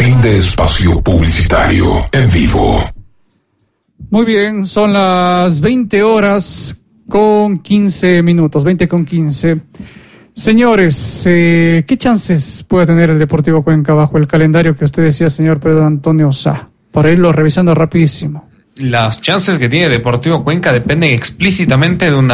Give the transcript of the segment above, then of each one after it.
Fin de espacio publicitario en vivo. Muy bien, son las 20 horas con 15 minutos, 20 con 15. Señores, ¿qué chances puede tener el Deportivo Cuenca bajo el calendario que usted decía, señor Pedro Antonio Sá? Para irlo revisando rapidísimo. Las chances que tiene Deportivo Cuenca dependen explícitamente de un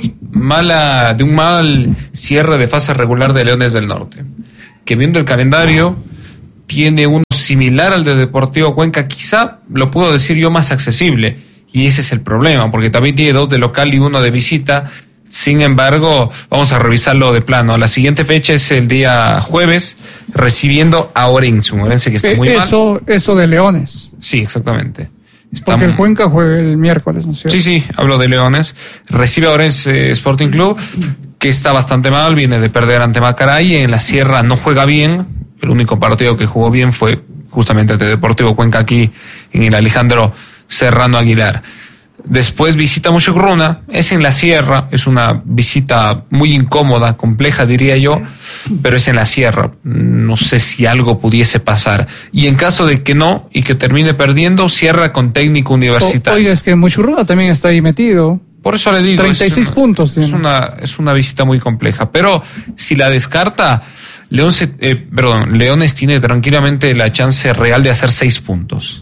mal cierre de fase regular de Leones del Norte, que viendo el calendario tiene uno similar al de Deportivo Cuenca, quizá lo puedo decir yo más accesible, y ese es el problema, porque también tiene 2 de local y 1 de visita. Sin embargo, vamos a revisarlo de plano. La siguiente fecha es el día jueves, recibiendo a Orense, un Orense que está muy mal. Eso de Leones. Sí, exactamente. Porque el Cuenca juega el miércoles, ¿no es cierto? Sí, hablo de Leones. Recibe a Orense Sporting Club, que está bastante mal, viene de perder ante Macará, y en la Sierra no juega bien. El único partido que jugó bien fue justamente ante Deportivo Cuenca aquí en el Alejandro Serrano Aguilar. Después visita Muchugruna, es en la Sierra, es una visita muy incómoda, compleja diría yo, pero es en la Sierra. No sé si algo pudiese pasar. Y en caso de que no, y que termine perdiendo, cierra con Técnico Universitario. Oiga, es que Muchugruna también está ahí metido. Por eso le digo. 36 puntos tiene. Es una visita muy compleja, pero si la descarta, Leones tiene tranquilamente la chance real de hacer 6 puntos.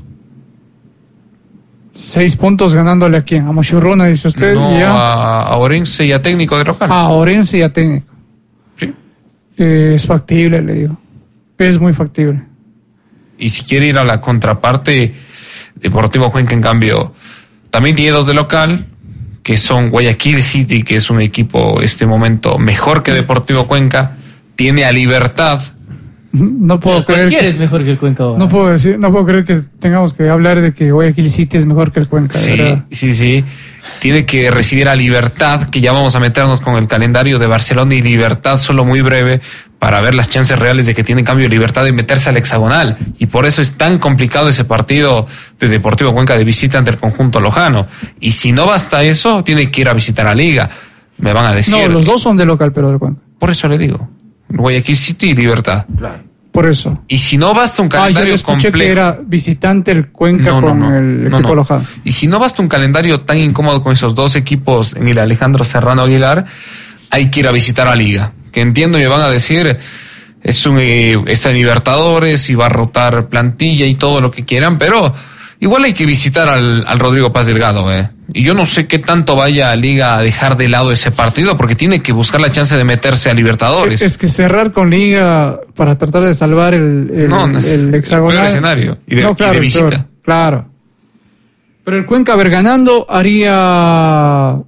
6 puntos ganándole a quién, a Muchugruna, dice usted. No, ya. a Orense y a Técnico de local. A Orense y a Técnico. Sí. Es factible, le digo. Es muy factible. Y si quiere ir a la contraparte, Deportivo Cuenca, en cambio, también tiene 2 de local, que son Guayaquil City, que es un equipo este momento mejor que Deportivo Cuenca. Tiene a Libertad. No puedo creer. Cualquiera es mejor que el Cuenca ahora. No puedo creer que tengamos que hablar de que Guayaquil City es mejor que el Cuenca. Sí. Tiene que recibir a Libertad, que ya vamos a meternos con el calendario de Barcelona y Libertad, solo muy breve, para ver las chances reales de que tiene en cambio Libertad de meterse al hexagonal. Y por eso es tan complicado ese partido de Deportivo Cuenca de visita ante el conjunto lojano. Y si no basta eso, tiene que ir a visitar a Liga. Me van a decir. No, los dos son de local, pero del Cuenca. Por eso le digo. Guayaquil City y Libertad. Claro. Por eso. Y si no basta un calendario yo escuché complejo. Que era visitante el Cuenca el equipo lojano. Y si no basta un calendario tan incómodo con esos 2 equipos en el Alejandro Serrano Aguilar, hay que ir a visitar a Liga. Que entiendo y me van a decir, está en Libertadores y va a rotar plantilla y todo lo que quieran, pero igual hay que visitar al Rodrigo Paz Delgado, Y yo no sé qué tanto vaya a Liga a dejar de lado ese partido, porque tiene que buscar la chance de meterse a Libertadores. Es que cerrar con Liga para tratar de salvar el hexagonal. El peor escenario. Y de visita. Claro. Pero el Cuenca, ganando, haría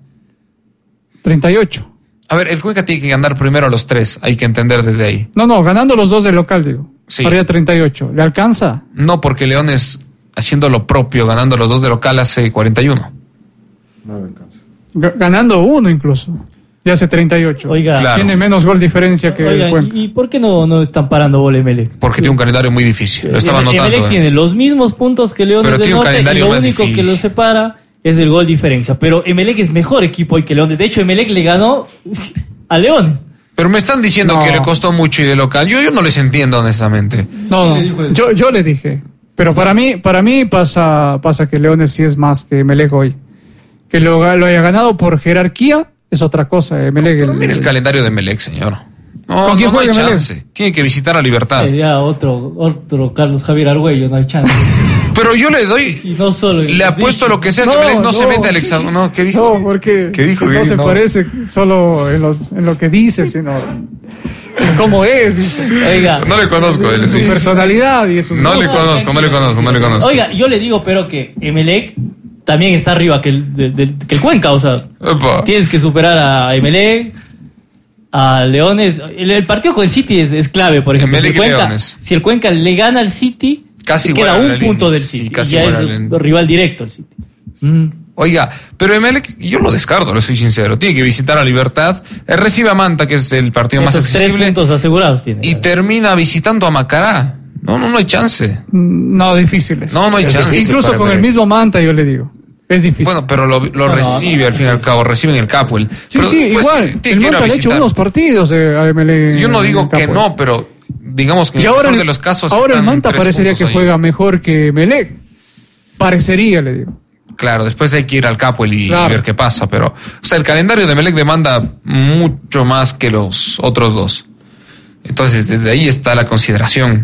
38. A ver, el Cuenca tiene que ganar primero a los 3, hay que entender desde ahí. No, ganando los 2 de local, digo. Sí. Haría 38. ¿Le alcanza? No, porque Leones, haciendo lo propio, ganando los 2 de local, hace 41. No le alcanza. Ganando 1 incluso. Ya hace 38. Oiga, claro. Tiene menos gol diferencia que el Cuenca. ¿Y por qué no están parando bola Emelec? Porque tiene un calendario muy difícil. Lo estaba notando. Emelec tiene los mismos puntos que Leones pero del Norte, y lo único difícil que lo separa es el gol diferencia. Pero Emelec es mejor equipo hoy que Leones. De hecho, Emelec le ganó a Leones. Pero me están diciendo que le costó mucho y de local. Yo no les entiendo, honestamente. No, yo le dije. Pero para mí pasa que Leones sí es más que Emelec hoy. Que lo haya ganado por jerarquía es otra cosa. Emelec, Mire el calendario de Emelec, señor. ¿Con quién no hay juega chance. Tiene que visitar a Libertad. Sería otro Carlos Javier Argüello, no hay chance. Pero yo le doy. Y no solo le apuesto lo que sea que Emelec no se mete al hexagonal. No, ¿qué dijo? No, porque ¿Qué dijo? no se parece solo en lo que dice, sino en cómo es. Dice. Oiga. No le conozco. Su personalidad y eso. No le conozco. Oiga, yo le digo, pero que Emelec también está arriba que el Cuenca, o sea. Opa. Tienes que superar a Emelec, a Leones. El partido con el City es clave, por ejemplo. Si el Cuenca le gana al City, casi queda un punto del City. Sí, y ya es rival directo el City. Oiga, pero Emelec, yo lo descarto, le soy sincero. Tiene que visitar a Libertad. Recibe a Manta, que es el partido más accesible. 3 puntos asegurados tiene. Y termina visitando a Macará. No hay chance. No, difíciles. No hay chance. Incluso con el mismo Manta, yo le digo. Es difícil. Bueno, pero lo recibe al fin y al cabo, reciben el Capuel. Sí, igual. El Manta le ha hecho unos partidos a Emelec. Yo no digo que no, pero digamos que y en el ahora mejor de los casos ahora el están Manta 3 parecería puntos que ahí. juega mejor que Melec. Parecería, le digo. Claro, después hay que ir al campo y Claro. ver qué pasa, pero, o sea, el calendario de Melec demanda mucho más que los otros dos. Entonces, desde ahí está la consideración.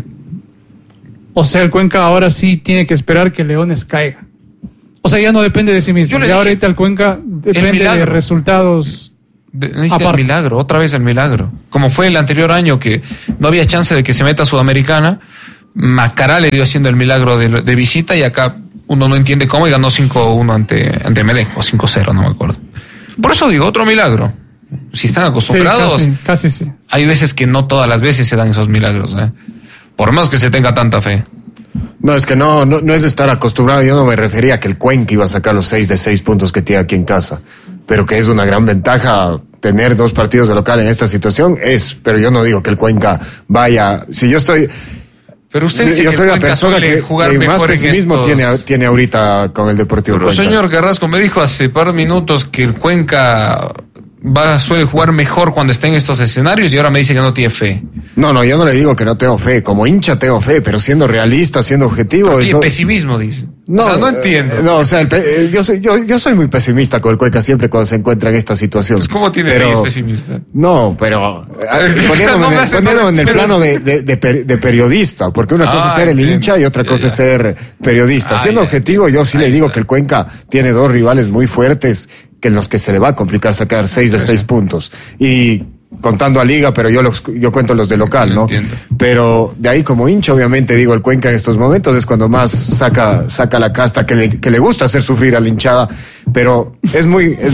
O sea, el Cuenca ahora sí tiene que esperar que Leones caiga. O sea, ya no depende de sí mismo. Yo le Ya dije, ahorita el Cuenca depende milagro. de resultados. Necesita el Aparte. milagro, otra vez el milagro. Como fue el anterior año que no había chance de que se meta a Sudamericana, Macará le dio haciendo el milagro de visita y acá uno no entiende cómo y ganó 5-1 ante Melec, o 5-0, no me acuerdo. Por eso digo, otro milagro. Si están acostumbrados, Sí, casi sí. hay veces que no todas las veces se dan esos milagros, ¿eh? Por más que se tenga tanta fe. No, es que no es de estar acostumbrado. Yo no me refería a que el Cuenca iba a sacar los 6 de 6 puntos que tiene aquí en casa, pero que es una gran ventaja tener 2 partidos de local en esta situación, pero yo no digo que el Cuenca vaya. Si yo estoy... Pero usted dice yo que soy la Cuenca persona suele que jugar más mejor en pesimismo estos... tiene ahorita con el Deportivo Pero Cuenca. señor Carrasco me dijo hace par de minutos que el Cuenca suele jugar mejor cuando está en estos escenarios y ahora me dice que no tiene fe. No, yo no le digo que no tengo fe. Como hincha tengo fe, pero siendo realista, siendo objetivo... Tiene pesimismo, dice. No, o sea, no entiendo. No, o sea, yo soy muy pesimista con el Cuenca siempre cuando se encuentra en esta situación. Pues ¿cómo tiene fe y es pesimista? No, pero No me hace poniéndome en el pero- plano de periodista, porque una cosa es ser el entiendo. hincha y otra Ya, cosa ya. es ser periodista. Siendo ya. objetivo, yo sí Ahí le digo está. que el Cuenca tiene 2 rivales muy fuertes que en los que se le va a complicar sacar 6 de 6 puntos. Y contando a Liga, pero yo cuento los de local, ¿no? Entiendo. Pero de ahí como hincha, obviamente, digo, el Cuenca en estos momentos es cuando más saca la casta, que le gusta hacer sufrir a la hinchada, pero es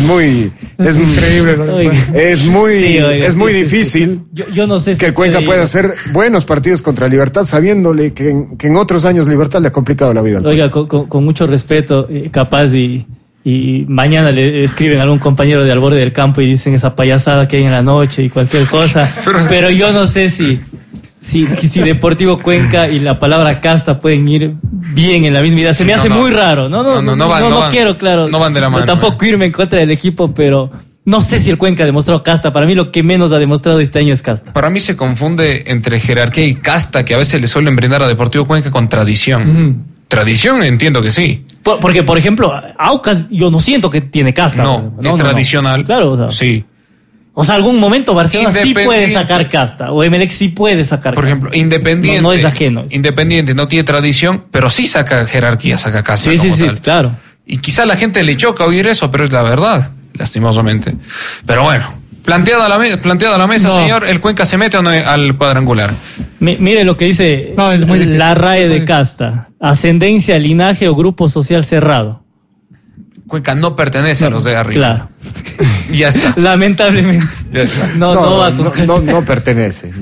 Increíble lo de Oiga. Cuenca. es muy Sí, oiga, es muy sí, sí, difícil Yo no sé si que el Cuenca pueda hacer buenos partidos contra Libertad, sabiéndole que en otros años Libertad le ha complicado la vida al Oiga, con mucho respeto, capaz y mañana le escriben a algún compañero de al borde del campo y dicen esa payasada que hay en la noche y cualquier cosa, pero yo no sé si Deportivo Cuenca y la palabra casta pueden ir bien en la misma idea. Se Sí, me hace no. muy raro, no van, quiero, claro, no van de la mano, tampoco irme en contra del equipo, pero no sé si el Cuenca ha demostrado casta. Para mí lo que menos ha demostrado este año es casta. Para mí se confunde entre jerarquía y casta que a veces le suelen brindar a Deportivo Cuenca con tradición. Tradición entiendo que sí. Porque, por ejemplo, Aucas yo no siento que tiene casta. No, es tradicional. Claro, o sea. Sí. O sea, algún momento Barcelona sí Independiente. puede sacar casta, o Emelec sí puede sacar Por casta. ejemplo, Independiente. No es ajeno. Independiente no tiene tradición, pero sí saca jerarquía, saca casta. Sí, como sí, tal. claro. Y quizá a la gente le choca oír eso, pero es la verdad, lastimosamente. Pero bueno, planteada la mesa, No. señor, ¿el Cuenca se mete o no al cuadrangular? Mire lo que dice No, es muy difícil. la RAE Muy de casta. Ascendencia, linaje o grupo social cerrado. Cuenca no pertenece a los de arriba. Claro. Y ya está. Lamentablemente. Ya está. No va con casta. no pertenece.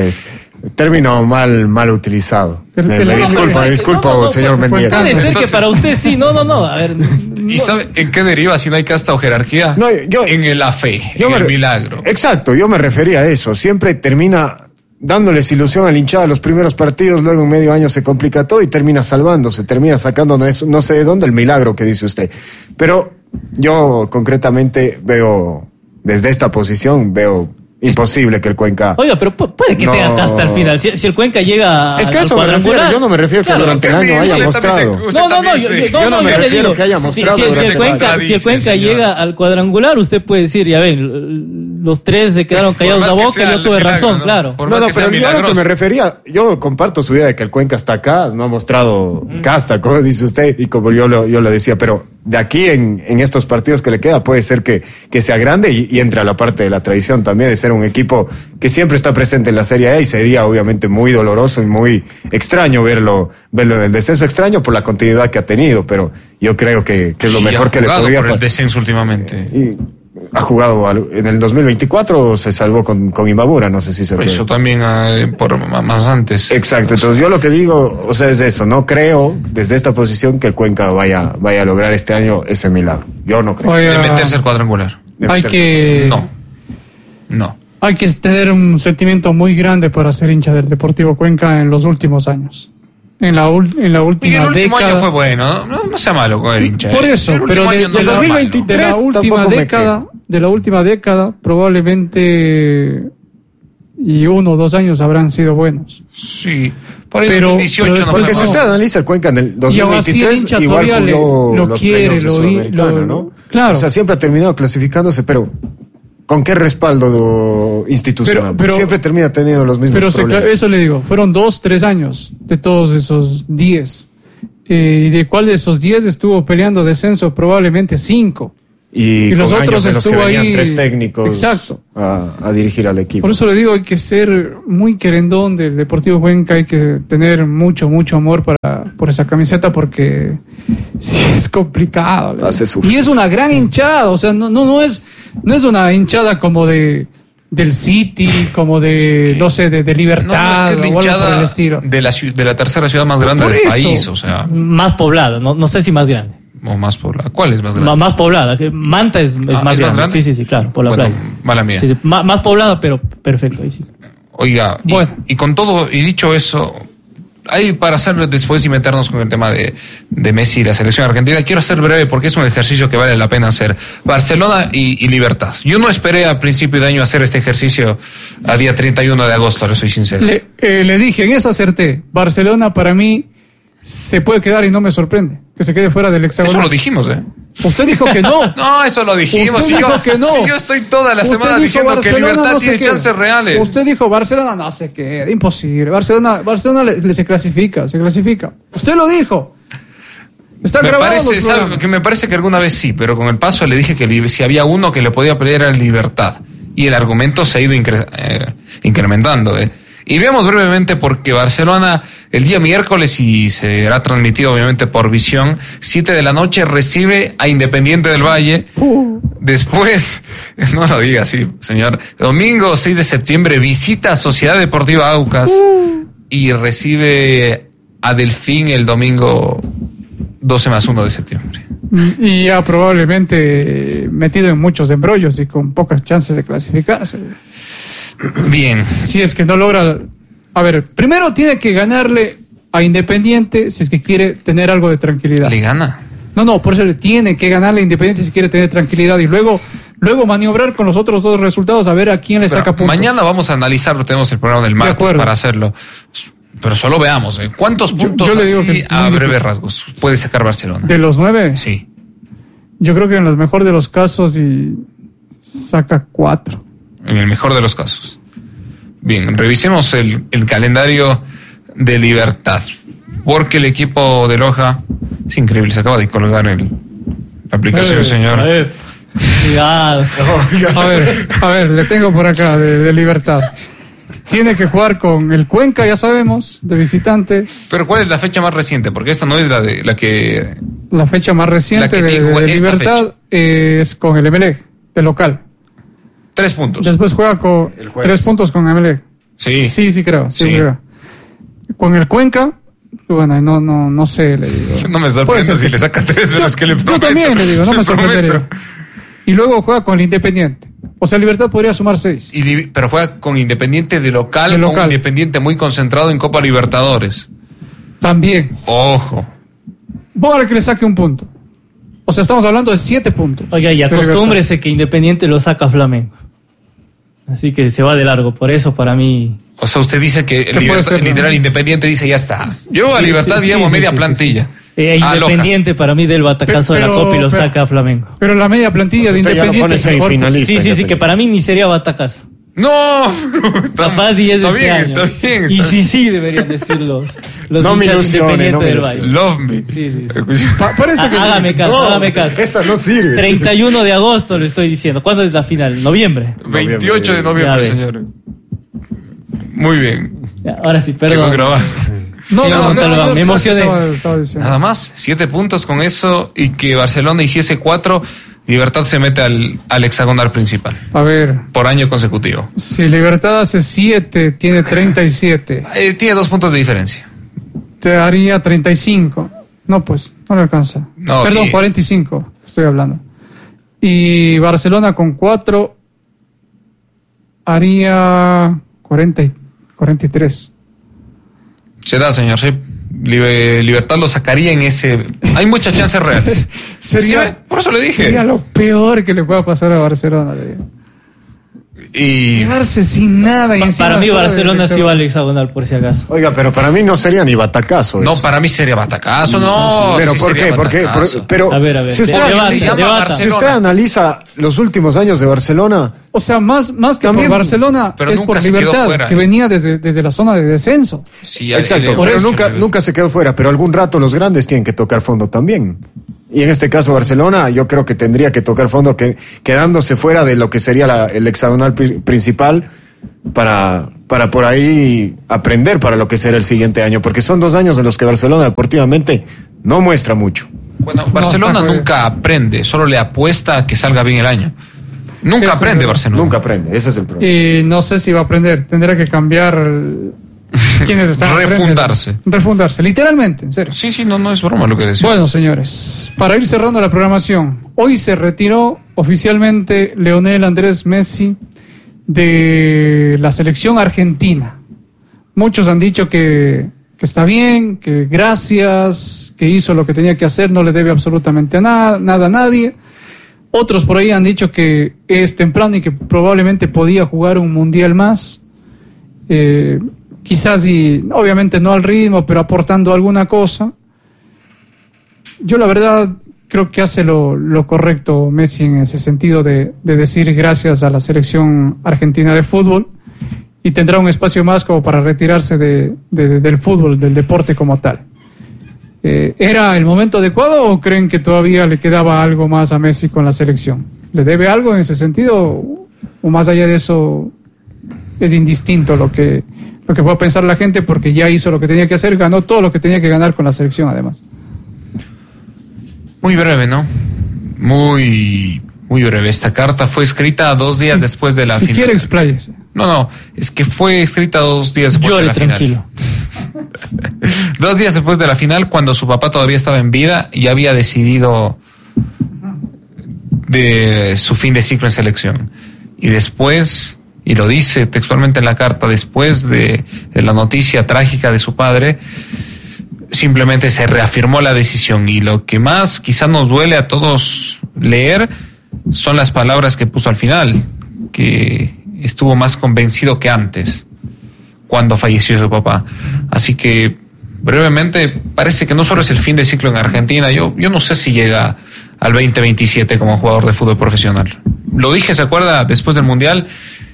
Término mal utilizado. Pero Me que la- disculpo, señor Mendieta. Puede ser Entonces- que para usted sí. No. A ver. ¿Y sabe en qué deriva si no hay casta o jerarquía? No, yo- en la fe, en el milagro. Exacto, yo me refería a eso. Siempre termina dándoles ilusión al hinchada los primeros partidos, luego en medio año se complica todo y termina salvándose, termina sacando no sé de dónde el milagro que dice usted. Pero yo concretamente veo, desde esta posición, veo imposible que el Cuenca... Oiga, pero puede que No. tenga casta al final. Si el Cuenca llega Es que a al eso me refiero, cuadrangular. yo no me refiero que Claro. durante el año haya mostrado. No, Yo no me le refiero digo, que haya mostrado si durante el el Cuenca, año. si el Cuenca Señor. llega al cuadrangular, usted puede decir, ya ven, los 3 se quedaron callados Por la más que boca sea y yo el tuve milagro, razón, ¿no? claro. Por No, más que sea pero yo a lo que milagroso. me refería, yo comparto su idea de que el Cuenca está acá, no ha mostrado casta, como dice usted, y como yo lo decía, pero de aquí en estos partidos que le queda puede ser que sea grande y entre a la parte de la tradición también de ser un equipo que siempre está presente en la Serie A y sería obviamente muy doloroso y muy extraño verlo del descenso, extraño por la continuidad que ha tenido, pero yo creo que es lo Sí, mejor ha que le jugado podría por el pasar. descenso últimamente. Y ha jugado en el 2024 o se salvó con Imbabura, no sé si se Por puede. eso también más antes. Exacto, entonces yo lo que digo, o sea, es eso, no creo desde esta posición que el Cuenca vaya a lograr este año ese milagro. Yo no creo. Oiga, De meterse al cuadrangular. De hay meterse. que No. hay que tener un sentimiento muy grande para ser hincha del Deportivo Cuenca en los últimos años. En la Y última el último década. año fue bueno, no sea malo con el hincha. Por eso, El pero último de año no la sea 2023 malo. de la última tampoco me década, probablemente y 1 o 2 años habrán sido buenos. Sí, por ahí Pero- 2018 pero no Porque fue si mal. usted analiza el Cuenca en el Y aún así el 2023, hincha igual todavía jugó lo los quiere, playoffs de lo- Sudamericana, ¿no? claro. O sea, siempre ha terminado clasificándose, pero ¿con qué respaldo institucional? Pero- Siempre termina teniendo los mismos Pero problemas. eso le digo, fueron 2, 3 años de todos esos 10. ¿Y de cuál de esos 10 estuvo peleando descenso? Probablemente 5. Y los con otros años en los que estuvo venían ahí- 3 técnicos Exacto. a dirigir al equipo. Por eso le digo, hay que ser muy querendón del Deportivo Cuenca, hay que tener mucho, mucho amor por esa camiseta, porque sí es complicado. le Hace digo. sufrir. Y es una gran hinchada, o sea, no es una hinchada como del City, como de, no sé, de No, Libertad, es que es la o algo por el hinchada estilo. de la tercera ciudad más grande Por del eso. país, o sea, Más poblada, no sé si más grande. o más poblada. ¿Cuál es más grande? Más poblada. que Manta es más grande. Sí, claro, por la Bueno, playa. mala mía. Sí, sí, más poblada, pero perfecto. Ahí sí. Oiga, Bueno. y con todo, y dicho eso, hay para hacer después y meternos con el tema de Messi y la selección argentina, quiero ser breve porque es un ejercicio que vale la pena hacer. Barcelona y Libertad. Yo no esperé a principio de año hacer este ejercicio a día 31 de agosto, le soy sincero. Le dije, en esa acerté. Barcelona para mí se puede quedar y no me sorprende que se quede fuera del hexagonal. Eso lo dijimos, ¿eh? Usted dijo que no. No, eso lo dijimos. Usted Si dijo yo, que no. si yo estoy toda la Usted semana dijo diciendo que Barcelona Libertad no sé tiene qué. chances reales. Usted dijo Barcelona no sé qué, imposible. Barcelona se clasifica. Usted lo dijo. Está Me grabado parece, los ¿sabe? programas. Que me parece que alguna vez sí, pero con el paso le dije que si había uno que le podía pelear a Libertad. Y el argumento se ha ido incrementando. Y veamos brevemente porque Barcelona el día miércoles, y será transmitido obviamente por Visión, 7 de la noche recibe a Independiente del Valle. Después, no lo diga así, señor, domingo 6 de septiembre visita a Sociedad Deportiva Aucas y recibe a Delfín el domingo 12+1 de septiembre. Y ya probablemente metido en muchos embrollos y con pocas chances de clasificarse. Bien. Si es que no logra... A ver, primero tiene que ganarle a Independiente si es que quiere tener algo de tranquilidad. ¿Le gana? No, por eso le tiene que ganarle a Independiente si quiere tener tranquilidad y luego maniobrar con los otros 2 resultados a ver a quién le Pero saca puntos. mañana vamos a analizarlo, tenemos el programa del martes acuerdo. para hacerlo. Pero solo veamos, ¿cuántos puntos yo le digo así que es muy a breves difícil. rasgos puede sacar Barcelona? De los 9, Sí. yo creo que en los mejor de los casos y saca 4. En el mejor de los casos. Bien, revisemos el calendario de Libertad. Porque el equipo de Loja es increíble, se acaba de colgar la aplicación, señor. Cuidado. A ver, le tengo por acá de Libertad. Tiene que jugar con el Cuenca, ya sabemos, de visitante. Pero ¿cuál es la fecha más reciente? Porque esta no es la que... La fecha más reciente La que dijo de esta Libertad es con el Emelec, de local. 3 puntos. Después juega con El jueves. 3 puntos con Emelec. Sí. Sí, creo. Sí, Sí. creo. Con el Cuenca, bueno, no sé, le digo. No me Puede sorprende ser si le saca 3 veces que le prometo. Yo también le digo, no me Le prometo. sorprendería. Y luego juega con el Independiente. O sea, Libertad podría sumar 6. Pero juega con Independiente de local, De con local. un Independiente muy concentrado en Copa Libertadores. También. Ojo. Vamos a ver que le saque un punto. O sea, estamos hablando de 7 puntos. Oiga, y de acostúmbrese que Independiente lo saca Flamengo. Así que se va de largo. Por eso, para mí... O sea, usted dice que puede Libertad, ser, ¿no? literal Independiente dice ya está. Yo a Sí, Libertad sí, llevo sí, media sí, plantilla. sí, sí. Independiente para mí del batacazo de la Copa y lo saca a Flamengo. Pero la media plantilla de Usted ya lo Independiente pone es mejor. semifinalista. Sí, que para mí ni sería batacazo. No, Capaz y es de está este bien, año. está bien. Y está sí deberían decir los No me hinchas ilusione, Independiente no me del ilusione. Valle. Love me. Sí. Parece que sí. Hágame caso, hágame caso. Esa no sirve. 31 de agosto le estoy diciendo. ¿Cuándo es la final? ¿Noviembre? 28 de Ya noviembre, ve. señor. Muy bien. Ya, ahora sí, Quedó perdón. grabado. No, Sí, Montalbán, me sé emocioné. qué estaba diciendo. Nada más, 7 puntos con eso y que Barcelona hiciese 4, Libertad se mete al hexagonal principal A ver, por año consecutivo. si Libertad hace 7, tiene 37. Tiene 2 puntos de diferencia. Te daría 35. No, pues, no le alcanza. No, Perdón, y- 45, estoy hablando. Y Barcelona con 4 haría 43. Se da, señor, sí. Libertad lo sacaría en ese... Hay muchas chances reales. Sería, Sí, por eso le dije. Sería lo peor que le pueda pasar a Barcelona. Le digo. quedarse sin nada. Y Para mí Barcelona sí va al hexagonal, por si acaso. Oiga, pero para mí no sería ni batacazo. No, eso. para mí sería batacazo, no. Pero sí ¿por qué? sería ¿Por qué? batacazo. Pero A ver, si usted analiza los últimos años de Barcelona, O sea, más que También, por Barcelona, pero es nunca por se quedó Libertad, fuera, que venía desde la zona de descenso. Sí, exacto, por pero eso. nunca se quedó fuera, pero algún rato los grandes tienen que tocar fondo también. Y en este caso Barcelona, yo creo que tendría que tocar fondo quedándose fuera de lo que sería el hexagonal principal para por ahí aprender para lo que será el siguiente año, porque son 2 años en los que Barcelona deportivamente no muestra mucho. Bueno, Barcelona nunca aprende, solo le apuesta a que salga bien el año. Nunca aprende Barcelona. Nunca aprende, ese es el problema. Y no sé si va a aprender, tendrá que cambiar quienes están refundarse, literalmente, en serio. Sí, no es broma lo que decía. Bueno, señores, para ir cerrando la programación, hoy se retiró oficialmente Lionel Andrés Messi de la selección argentina. Muchos han dicho que está bien, que gracias, que hizo lo que tenía que hacer, no le debe absolutamente nada a nadie. Otros por ahí han dicho que es temprano y que probablemente podía jugar un mundial más. Quizás, y obviamente no al ritmo, pero aportando alguna cosa. Yo la verdad creo que hace lo correcto Messi en ese sentido de decir gracias a la selección argentina de fútbol, y tendrá un espacio más como para retirarse del fútbol, del deporte como tal. ¿Era el momento adecuado o creen que todavía le quedaba algo más a Messi con la selección? ¿Le debe algo en ese sentido? ¿O más allá de eso es indistinto lo que pueda pensar la gente, porque ya hizo lo que tenía que hacer, ganó todo lo que tenía que ganar con la selección además? Muy breve, ¿no? Muy breve. Esta carta fue escrita 2 días después de la final. Si quiere, expláyese. No, es que fue escrita 2 días después de la tranquilo. final. 2 días después de la final, cuando su papá todavía estaba en vida y había decidido de su fin de ciclo en selección. Y después, y lo dice textualmente en la carta, después de la noticia trágica de su padre, simplemente se reafirmó la decisión. Y lo que más quizás nos duele a todos leer son las palabras que puso al final, que estuvo más convencido que antes, cuando falleció su papá. Así que, brevemente, parece que no solo es el fin de ciclo en Argentina, yo no sé si llega al 2027 como jugador de fútbol profesional. Lo dije, ¿se acuerda? Después del Mundial,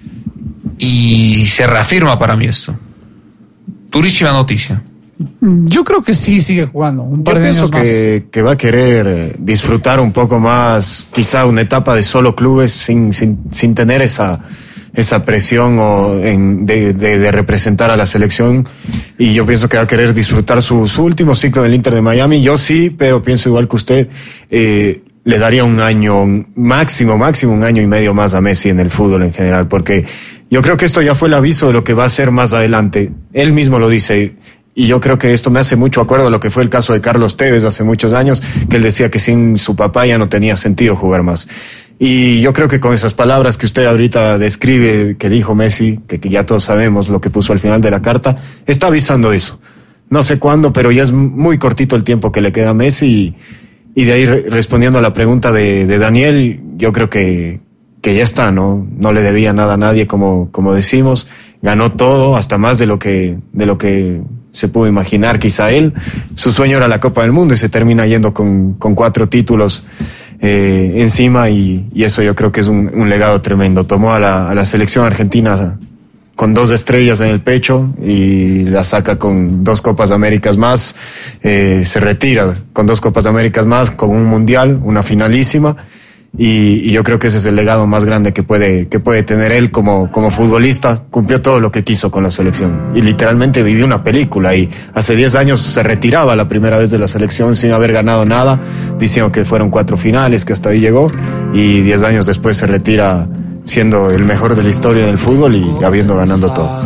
y se reafirma para mí esto. Durísima noticia. Yo creo que sí sigue jugando un par de años más. Yo pienso que va a querer disfrutar un poco más, quizá una etapa de solo clubes sin tener esa presión de representar a la selección, y yo pienso que va a querer disfrutar su último ciclo en el Inter de Miami. Yo sí, pero pienso igual que usted, le daría un año, máximo 1 año y medio más a Messi en el fútbol en general, porque yo creo que esto ya fue el aviso de lo que va a ser más adelante. Él mismo lo dice. Y yo creo que esto me hace mucho acuerdo a lo que fue el caso de Carlos Tevez hace muchos años, que él decía que sin su papá ya no tenía sentido jugar más. Y yo creo que con esas palabras que usted ahorita describe, que dijo Messi, que ya todos sabemos lo que puso al final de la carta, está avisando eso. No sé cuándo, pero ya es muy cortito el tiempo que le queda a Messi. Y de ahí respondiendo a la pregunta de Daniel, yo creo que ya está, ¿no? No le debía nada a nadie, como decimos. Ganó todo, hasta más de lo que se pudo imaginar quizá él. Su sueño era la Copa del Mundo y se termina yendo con 4 títulos encima, y eso yo creo que es un legado tremendo. Tomó a la selección argentina con 2 estrellas en el pecho y la saca con 2 Copas Américas más, se retira con 2 Copas Américas más, con un mundial, una finalísima. Y yo creo que ese es el legado más grande que puede tener él como futbolista. Cumplió todo lo que quiso con la selección y literalmente vivió una película. Y hace 10 años se retiraba la primera vez de la selección sin haber ganado nada, diciendo que fueron 4 finales, que hasta ahí llegó, y 10 años después se retira siendo el mejor de la historia del fútbol y habiendo ganado todo.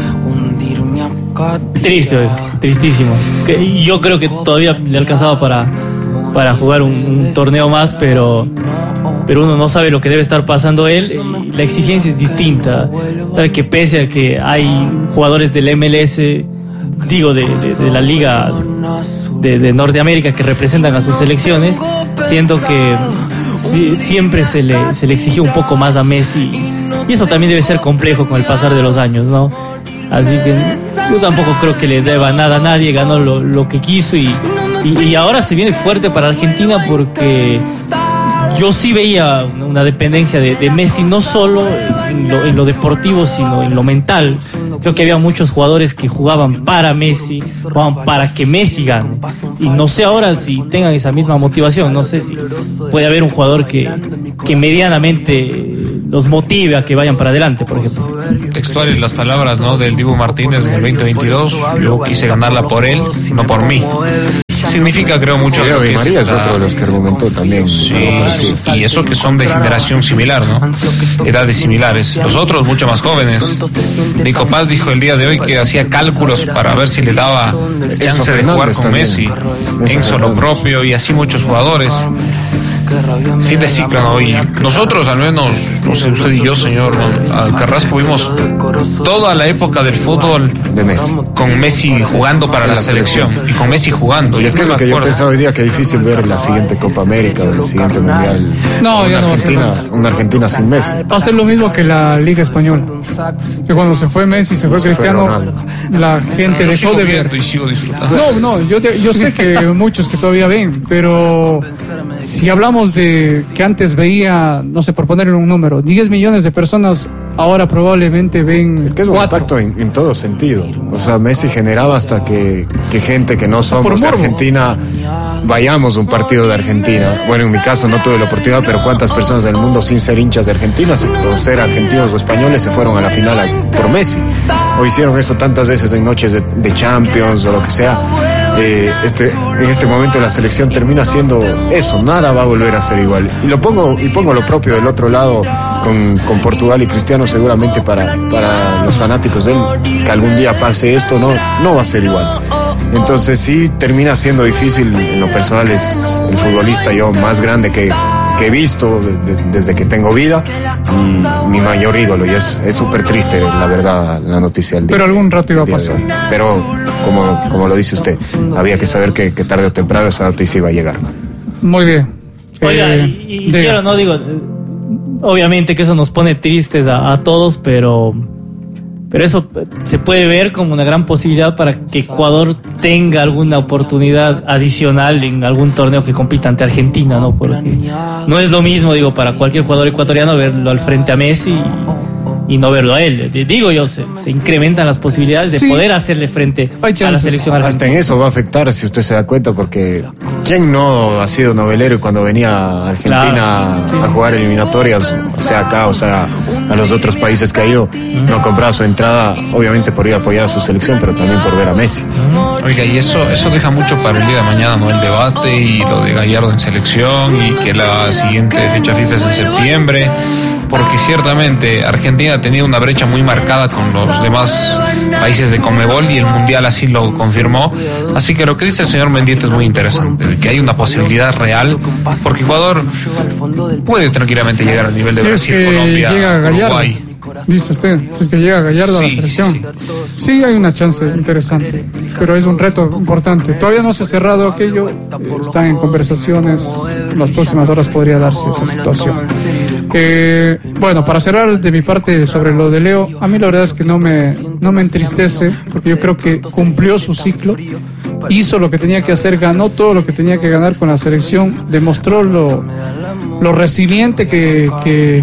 Triste, tristísimo. Yo creo que todavía le alcanzaba para jugar un torneo más, pero uno no sabe lo que debe estar pasando él. La exigencia es distinta. Sabe que pese a que hay jugadores del MLS, digo de la liga de Norteamérica, que representan a sus selecciones, siento que siempre se le exigió un poco más a Messi Y eso también debe ser complejo con el pasar de los años, ¿no? Así que yo tampoco creo que le deba nada a nadie, ganó lo que quiso y ahora se viene fuerte para Argentina porque yo sí veía una dependencia de Messi, no solo en lo deportivo, sino en lo mental. Creo que había muchos jugadores que jugaban para Messi, jugaban para que Messi gane. Y no sé ahora si tengan esa misma motivación, no sé si puede haber un jugador que medianamente los motive a que vayan para adelante, por ejemplo. Textuales las palabras, ¿no?, del Dibu Martínez en el 2022. Yo quise ganarla por él, no por mí. Significa, creo, mucho. Leo Di María es otro de los que argumentó también. Sí, y eso que son de generación similar, ¿no? Edades similares. Los otros mucho más jóvenes. Nico Paz dijo el día de hoy que hacía cálculos para ver si le daba chance de jugar con Messi. Enzo lo propio y así muchos jugadores. Fin de ciclo, ¿no? Y nosotros, al menos, no sé, usted y yo, señor Carrasco, vimos toda la época del fútbol de Messi, con Messi jugando para la selección y con Messi jugando. Y es que es lo que yo pensaba hoy día, que es difícil ver la siguiente Copa América o el siguiente Mundial. No, ya no. Una Argentina sin Messi. Va a ser lo mismo que la Liga Española. Que cuando se fue Messi, se fue Cristiano, la gente dejó de ver. Y sigo disfrutando. No, yo sé que muchos que todavía ven, pero si hablamos de que antes veía, no sé, por ponerle un número, 10 millones de personas, ahora probablemente ven. Es que es un 4. impacto en todo sentido. O sea, Messi generaba hasta que gente que no somos de Argentina vayamos a un partido de Argentina. Bueno, en mi caso no tuve la oportunidad, pero cuántas personas del mundo sin ser hinchas de Argentina o ser argentinos o españoles se fueron a la final por Messi. O hicieron eso tantas veces en noches de Champions o lo que sea. En este momento la selección termina siendo eso, nada va a volver a ser igual. Y pongo lo propio del otro lado con Portugal y Cristiano, seguramente para los fanáticos de él, que algún día pase esto, no va a ser igual. Entonces sí termina siendo difícil. En lo personal es el futbolista yo más grande que he visto desde que tengo vida y mi mayor ídolo, y es súper triste, la verdad, la noticia del día. Pero algún rato iba a pasar. Pero como lo dice usted, había que saber que tarde o temprano esa noticia iba a llegar. Muy bien. Oiga, y quiero, no digo, obviamente que eso nos pone tristes a todos, pero eso se puede ver como una gran posibilidad para que Ecuador tenga alguna oportunidad adicional en algún torneo que compita ante Argentina, ¿no? Porque no es lo mismo, digo, para cualquier jugador ecuatoriano verlo al frente a Messi y no verlo a él. Digo yo, se incrementan las posibilidades de poder hacerle frente a la selección argentina. Hasta en eso va a afectar, si usted se da cuenta, porque ¿quién no ha sido novelero y cuando venía a Argentina a jugar eliminatorias, sea acá o sea a los otros países que ha ido, no compraba su entrada, obviamente por ir a apoyar a su selección, pero también por ver a Messi? Oiga, y eso deja mucho para el día de mañana, ¿no? El debate y lo de Gallardo en selección y que la siguiente fecha FIFA es en septiembre. Porque ciertamente Argentina ha tenido una brecha muy marcada con los demás países de Conmebol y el Mundial así lo confirmó. Así que lo que dice el señor Mendieta es muy interesante, de que hay una posibilidad real, porque Ecuador puede tranquilamente llegar al nivel de Brasil, Colombia, Uruguay. Dice usted, es que llega Gallardo a la selección. Sí, hay una chance interesante, pero es un reto importante. Todavía no se ha cerrado aquello, están en conversaciones, en las próximas horas podría darse esa situación. Bueno, para cerrar de mi parte sobre lo de Leo, a mí la verdad es que no me entristece, porque yo creo que cumplió su ciclo, hizo lo que tenía que hacer, ganó todo lo que tenía que ganar con la selección, demostró lo resiliente que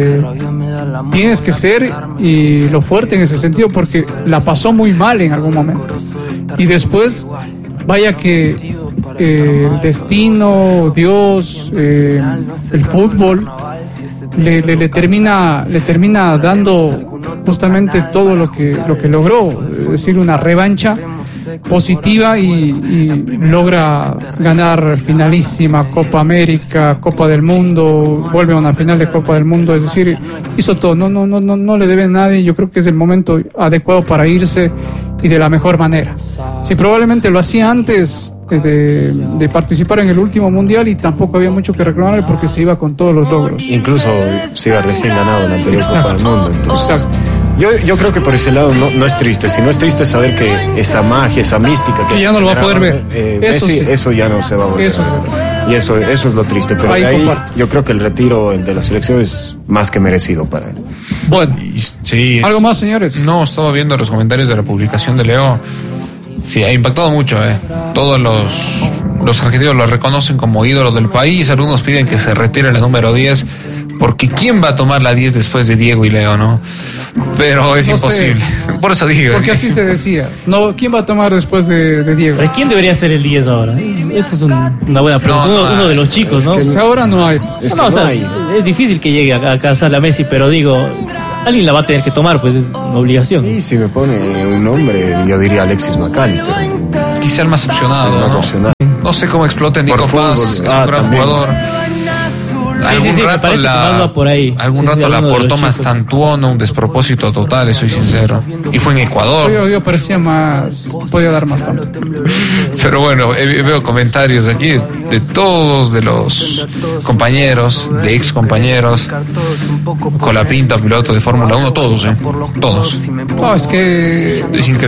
tienes que ser y lo fuerte en ese sentido, porque la pasó muy mal en algún momento. Y después, vaya que el destino, Dios, el fútbol le termina dando justamente todo lo que logró, es decir, una revancha positiva y logra ganar finalísima, Copa América, Copa del Mundo, vuelve a una final de Copa del Mundo, es decir, hizo todo, no le debe a nadie. Yo creo que es el momento adecuado para irse y de la mejor manera. Si probablemente lo hacía antes de participar en el último mundial y tampoco había mucho que reclamarle porque se iba con todos los logros. Incluso se iba recién ganado en la anterior Copa del Mundo. Entonces, yo creo que por ese lado no es triste, sino es triste saber que esa magia, esa mística que ya no lo va a poder ver. Eso ya no se va a volver a ver. Y eso es lo triste. Pero Ahí de ahí comparto. yo creo que el retiro de la selección es más que merecido para él. Bueno, Sí. ¿algo más, señores? No, estaba viendo los comentarios de la publicación de Leo. Sí, ha impactado mucho, Todos los argentinos lo reconocen como ídolo del país. Algunos piden que se retire la número 10. Porque ¿quién va a tomar la 10 después de Diego y Leo, no? Pero es No sé. imposible. Por eso digo. Porque así se decía. No, ¿quién va a tomar después de Diego? ¿Pero quién debería ser el 10 ahora? Esa es una buena pregunta. No, Uno de los chicos, ¿no? Pues ahora no hay. Es que No, o sea, no hay. es difícil que llegue a alcanzar a Messi, pero digo, alguien la va a tener que tomar, pues es una obligación. Y si me pone un nombre, yo diría Alexis McAllister. Quizá el más opcionado. El más ¿no? opcional. No sé cómo explote Nico Por Paz. fútbol. Es un Ah, gran también. jugador. Sí, me parece que más va por ahí. Algún Sí, rato la hablando de los aportó más chicos. Tantuono, un despropósito total, soy sincero. Y fue en Ecuador. Yo parecía más. Podía dar más tanto. Pero bueno, veo comentarios aquí de todos de los compañeros, de ex compañeros, Colapinto, piloto de Fórmula 1, todos, todos. No, es que Es increíble.